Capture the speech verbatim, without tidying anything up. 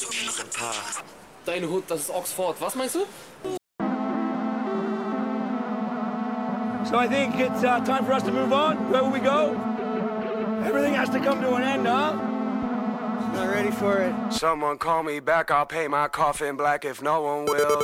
Deine Hut, das ist Oxford. Was meinst du? So I think it's uh, time for us to move on. Where will we go? Everything has to come to an end, huh? Not ready for it. Someone call me back, I'll pay my coffin black if no one will.